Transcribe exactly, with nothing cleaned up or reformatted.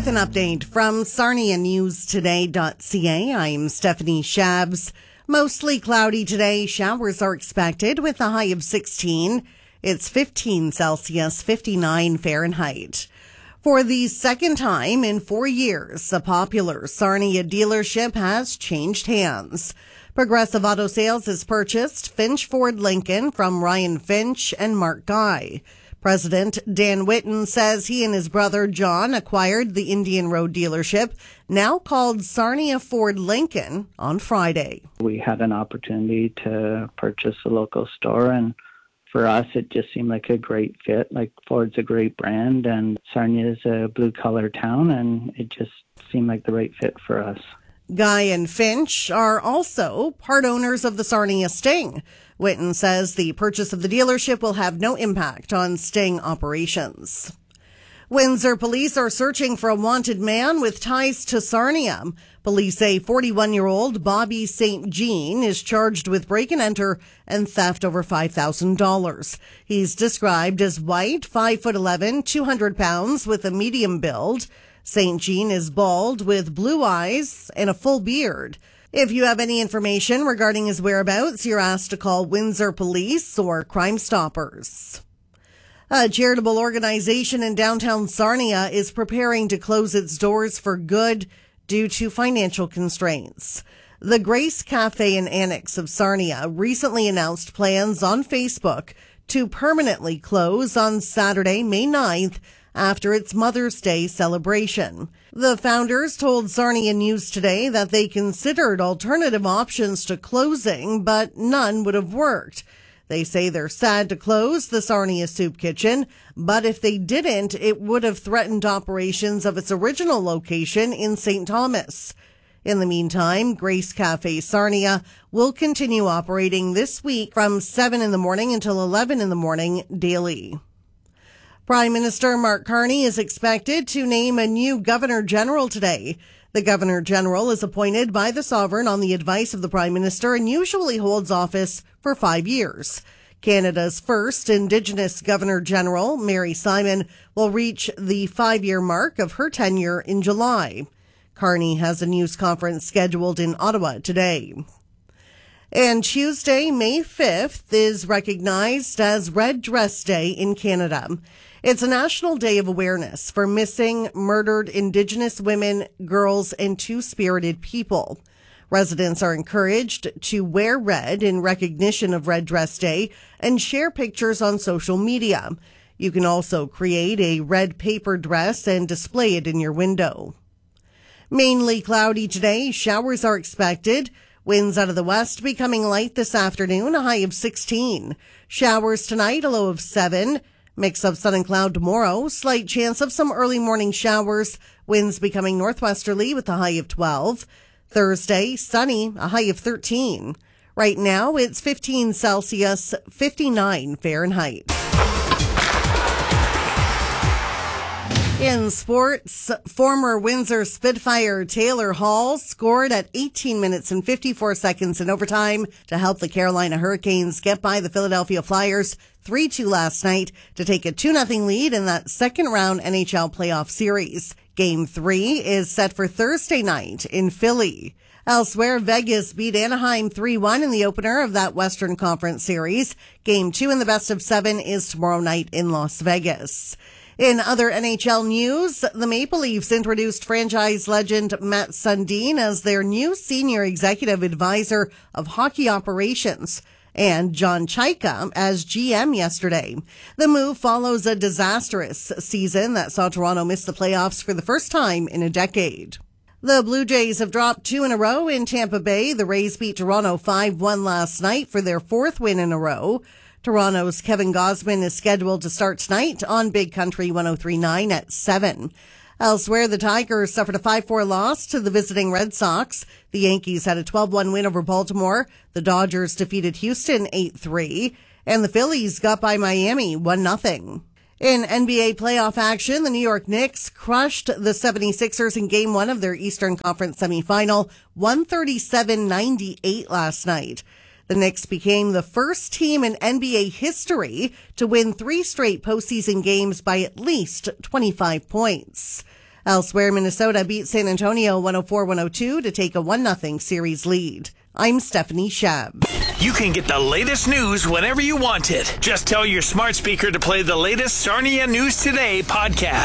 With an update from Sarnia News Today dot C A, I'm Stephanie Shabs. Mostly cloudy today. Showers are expected with a high of sixteen. It's fifteen Celsius, fifty-nine Fahrenheit. For the second time in four years, a popular Sarnia dealership has changed hands. Progressive Auto Sales has purchased Finch Ford Lincoln from Ryan Finch and Mark Guy. President Dan Whitten says he and his brother John acquired the Indian Road dealership, now called Sarnia Ford Lincoln, on Friday. We had an opportunity to purchase a local store, and for us it just seemed like a great fit. Like, Ford's a great brand and Sarnia is a blue-collar town, and it just seemed like the right fit for us. Guy and Finch are also part owners of the Sarnia Sting. Whitten says the purchase of the dealership will have no impact on Sting operations. Windsor police are searching for a wanted man with ties to Sarnia. Police say forty-one-year-old Bobby Saint Jean is charged with break-and-enter and theft over five thousand dollars. He's described as white, five foot eleven, two hundred pounds, with a medium build. Saint Jean is bald with blue eyes and a full beard. If you have any information regarding his whereabouts, you're asked to call Windsor Police or Crime Stoppers. A charitable organization in downtown Sarnia is preparing to close its doors for good due to financial constraints. The Grace Cafe and Annex of Sarnia recently announced plans on Facebook to permanently close on Saturday, May ninth, after its Mother's Day celebration. The founders told Sarnia News Today that they considered alternative options to closing, but none would have worked. They say they're sad to close the Sarnia Soup Kitchen, but if they didn't, it would have threatened operations of its original location in Saint Thomas. In the meantime, Grace Cafe Sarnia will continue operating this week from seven in the morning until eleven in the morning daily. Prime Minister Mark Carney is expected to name a new Governor General today. The Governor General is appointed by the Sovereign on the advice of the Prime Minister and usually holds office for five years. Canada's first Indigenous Governor General, Mary Simon, will reach the five-year mark of her tenure in July. Carney has a news conference scheduled in Ottawa today. And Tuesday, May fifth, is recognized as Red Dress Day in Canada. It's a national day of awareness for missing, murdered Indigenous women, girls, and two-spirited people. Residents are encouraged to wear red in recognition of Red Dress Day and share pictures on social media. You can also create a red paper dress and display it in your window. Mainly cloudy today. Showers are expected. Winds out of the west becoming light this afternoon, a high of sixteen. Showers tonight, a low of seven. Mix of sun and cloud tomorrow. Slight chance of some early morning showers. Winds becoming northwesterly with a high of twelve. Thursday, sunny, a high of thirteen. Right now, it's fifteen Celsius, fifty-nine Fahrenheit. In sports, former Windsor Spitfire Taylor Hall scored at eighteen minutes and fifty-four seconds in overtime to help the Carolina Hurricanes get by the Philadelphia Flyers three two last night to take a two nothing lead in that second round N H L playoff series. Game three is set for Thursday night in Philly. Elsewhere, Vegas beat Anaheim three one in the opener of that Western Conference series. Game two in the best of seven is tomorrow night in Las Vegas. In other N H L news, the Maple Leafs introduced franchise legend Matt Sundin as their new senior executive advisor of hockey operations, and John Chaika as G M yesterday. The move follows a disastrous season that saw Toronto miss the playoffs for the first time in a decade. The Blue Jays have dropped two in a row in Tampa Bay. The Rays beat Toronto five one last night for their fourth win in a row. Toronto's Kevin Gausman is scheduled to start tonight on Big Country one oh three point nine at seven. Elsewhere, the Tigers suffered a five four loss to the visiting Red Sox. The Yankees had a twelve one win over Baltimore. The Dodgers defeated Houston eight three. And the Phillies got by Miami one nothing. In N B A playoff action, the New York Knicks crushed the seventy-sixers in Game one of their Eastern Conference semifinal, one thirty-seven ninety-eight last night. The Knicks became the first team in N B A history to win three straight postseason games by at least twenty-five points. Elsewhere, Minnesota beat San Antonio one oh four one oh two to take a one nothing series lead. I'm Stephanie Shab. You can get the latest news whenever you want it. Just tell your smart speaker to play the latest Sarnia News Today podcast.